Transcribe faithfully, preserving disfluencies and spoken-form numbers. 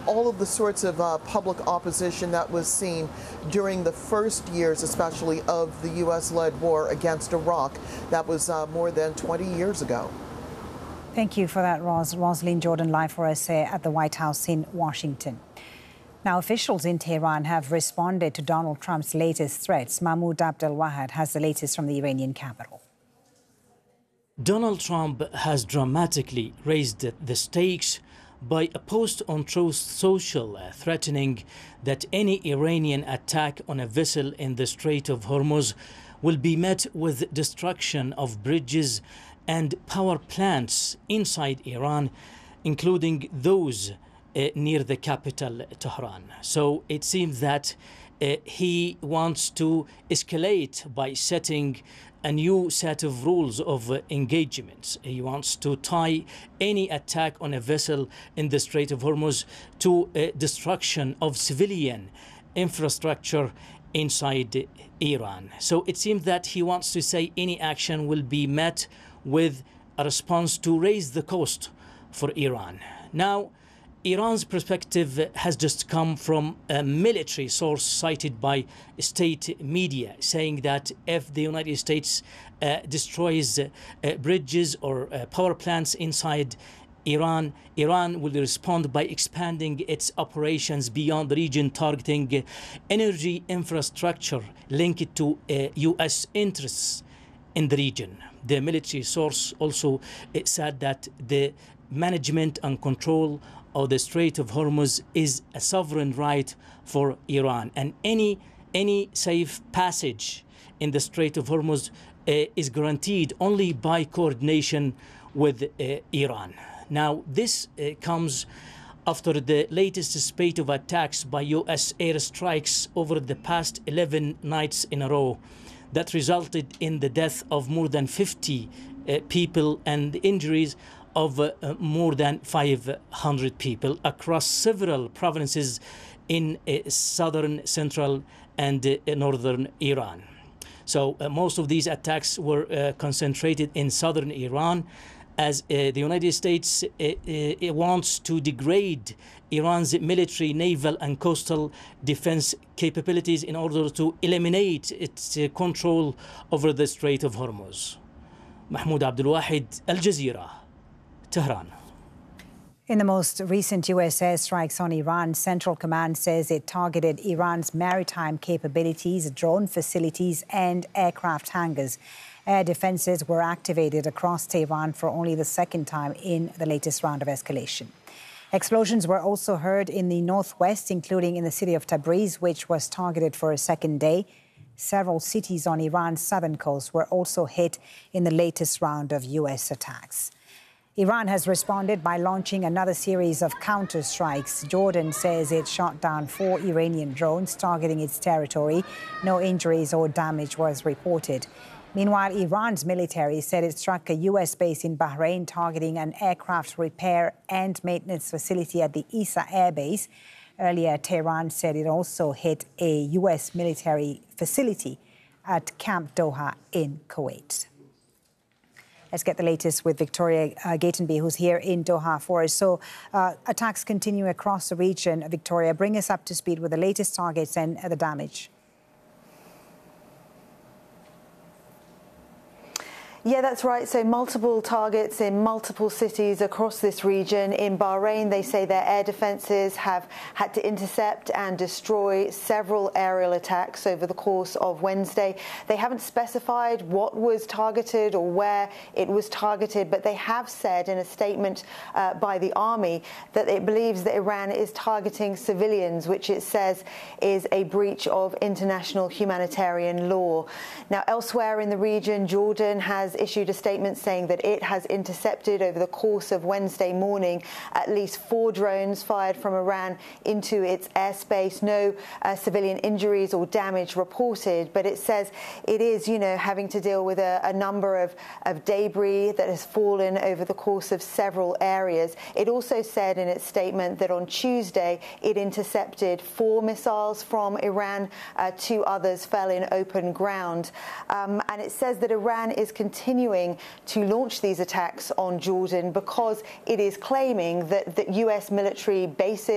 all of the sorts of uh, public opposition that was seen during the first years, especially of the U S-led war against Iraq. That was uh, more than twenty years ago. Thank you for that, Ros. Rosalind Jordan, live for us here at the White House in Washington. Now, officials in Tehran have responded to Donald Trump's latest threats. Mahmoud Abdelwahad has the latest from the Iranian capital. Donald Trump has dramatically raised the stakes by a post on Truth Social uh, threatening that any Iranian attack on a vessel in the Strait of Hormuz will be met with destruction of bridges and power plants inside Iran, including those uh, near the capital, Tehran. So it seems that uh, he wants to escalate by setting a new set of rules of uh, engagements. He wants to tie any attack on a vessel in the Strait of Hormuz to uh, destruction of civilian infrastructure inside Iran. So it seems that he wants to say any action will be met with a response to raise the cost for Iran. Now, Iran's perspective has just come from a military source cited by state media, saying that if the United States uh, destroys uh, uh, bridges or uh, power plants inside Iran, Iran will respond by expanding its operations beyond the region, targeting uh, energy infrastructure linked to uh, U S interests in the region. The military source also uh, said that the management and control of the Strait of Hormuz is a sovereign right for Iran, and any any safe passage in the Strait of Hormuz uh, is guaranteed only by coordination with uh, Iran. Now, this uh, comes after the latest spate of attacks by U S airstrikes over the past eleven nights in a row that resulted in the death of more than fifty uh, people and injuries of uh, more than five hundred people across several provinces in uh, southern, central, and uh, northern Iran. So uh, most of these attacks were uh, concentrated in southern Iran, as uh, the United States uh, uh, wants to degrade Iran's military, naval, and coastal defense capabilities in order to eliminate its uh, control over the Strait of Hormuz. Mahmoud Abdelwahid, Al Jazeera, Tehran. In the most recent U S airstrikes on Iran, Central Command says it targeted Iran's maritime capabilities, drone facilities, and aircraft hangars. Air defenses were activated across Tehran for only the second time in the latest round of escalation. Explosions were also heard in the northwest, including in the city of Tabriz, which was targeted for a second day. Several cities on Iran's southern coast were also hit in the latest round of U S attacks. Iran has responded by launching another series of counter-strikes. Jordan says it shot down four Iranian drones targeting its territory. No injuries or damage was reported. Meanwhile, Iran's military said it struck a U S base in Bahrain targeting an aircraft repair and maintenance facility at the Isa Air Base. Earlier, Tehran said it also hit a U S military facility at Camp Doha in Kuwait. Let's get the latest with Victoria uh, Gatenby, who's here in Doha for us. So uh, attacks continue across the region. Victoria, bring us up to speed with the latest targets and uh, the damage. Yeah, that's right. So multiple targets in multiple cities across this region. In Bahrain, they say their air defenses have had to intercept and destroy several aerial attacks over the course of Wednesday. They haven't specified what was targeted or where it was targeted, but they have said in a statement uh, by the army that it believes that Iran is targeting civilians, which it says is a breach of international humanitarian law. Now, elsewhere in the region, Jordan has issued a statement saying that it has intercepted over the course of Wednesday morning at least four drones fired from Iran into its airspace. No uh, civilian injuries or damage reported, but it says it is, you know, having to deal with a, a number of, of debris that has fallen over the course of several areas. It also said in its statement that on Tuesday it intercepted four missiles from Iran. Uh, two others fell in open ground. Um, and it says that Iran is continuing to launch these attacks on Jordan because it is claiming that, that U S military bases